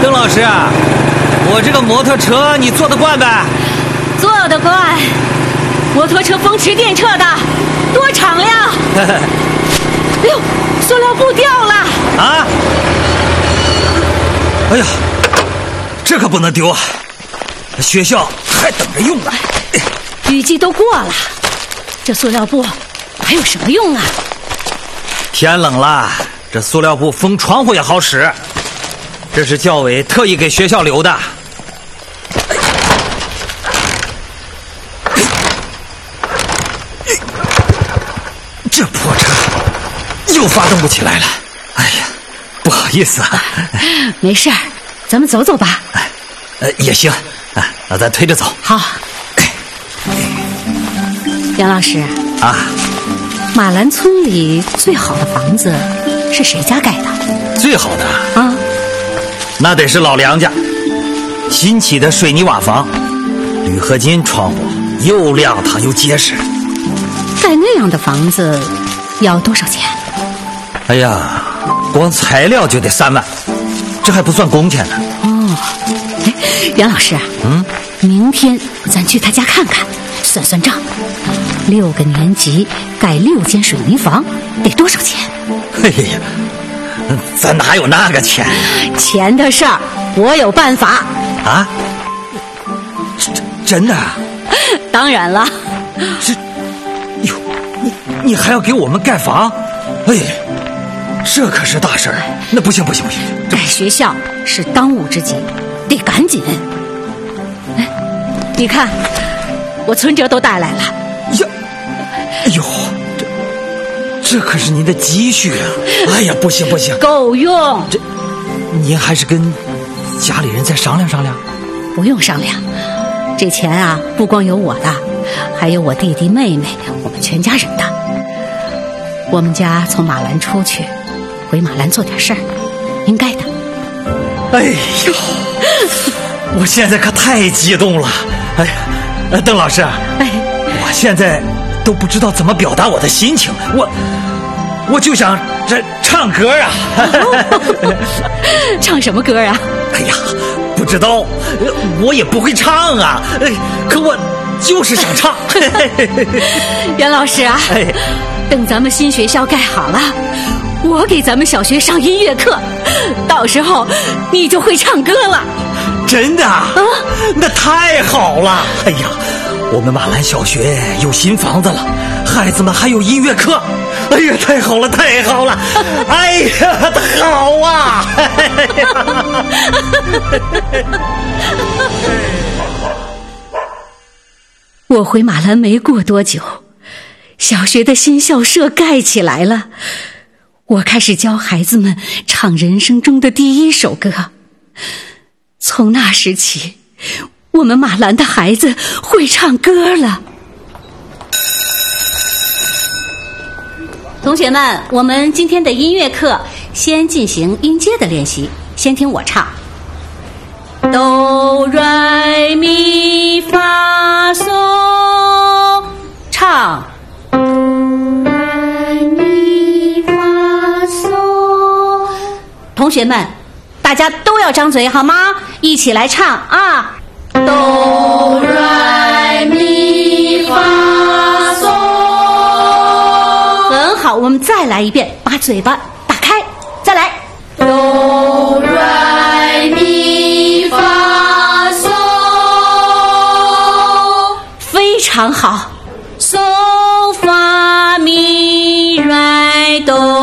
邓老师，我这个摩托车你坐得惯呗？ 坐得惯。摩托车风驰电掣的，多敞亮！哎呦，塑料布掉了！ 啊！哎呀，这可不能丢啊！学校还等着用呢。 雨季都过了，这塑料布还有什么用啊？ 天冷了，这塑料布封窗户也好使。这是教委特意给学校留的。这破车又发动不起来了。哎呀，不好意思啊。 没事儿，咱们走走吧。 也行啊，那咱推着走。 好。杨老师啊， 马兰村里最好的房子是谁家盖的？ 最好的啊， 那得是老梁家，新起的水泥瓦房，铝合金窗户，又亮堂又结实。 盖那样的房子要多少钱？ 哎呀，光材料就得3万，这还不算工钱呢。 哦，哎，杨老师，明天咱去他家看看，算算账。6个年级盖6间水泥房得多少钱？ 嘿呀，咱哪有那个钱？ 钱的事儿我有办法啊！真的？ 当然了。 哟，你还要给我们盖房？哎，这可是大事儿。那不行， 盖学校是当务之急，得赶紧。哎，你看，我存折都带来了。 呀，哎呦，这可是您的积蓄啊！哎呀，不行， 够用。 这，您还是跟家里人再商量商量。 不用商量，这钱啊，不光有我的，还有我弟弟妹妹，我们全家人的。我们家从马兰出去，回马兰做点事儿，应该的。 哎呦，我现在可太激动了！哎呀，邓老师，我现在都不知道怎么表达我的心情，我就想这唱歌啊！ 唱什么歌啊？ 哎呀，不知道，我也不会唱啊，可我就是想唱。 袁老师啊，等咱们新学校盖好了，我给咱们小学上音乐课，到时候你就会唱歌了。 真的啊？那太好了！哎呀，我们马兰小学有新房子了，孩子们还有音乐课。哎呀，太好了！哎呀，好啊！ 我回马兰没过多久，小学的新校舍盖起来了，我开始教孩子们唱人生中的第一首歌。从那时起，我们马兰的孩子会唱歌了。同学们，我们今天的音乐课先进行音阶的练习，先听我唱。哆来咪发嗦，唱。哆来咪发嗦。同学们，大家都要张嘴好吗？一起来唱啊！哆来咪发嗦。很好，我们再来一遍，把嘴巴打开，再来。哆来咪发嗦，非常好。嗦发咪来哆。